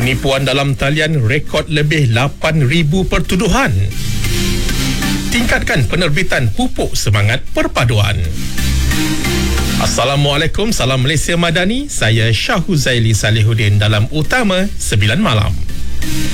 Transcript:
Penipuan dalam talian rekod lebih 8,000 pertuduhan. Tingkatkan penerbitan pupuk semangat perpaduan. Assalamualaikum, salam Malaysia Madani. Saya Syahuzaili Salihuddin dalam Utama 9 Malam.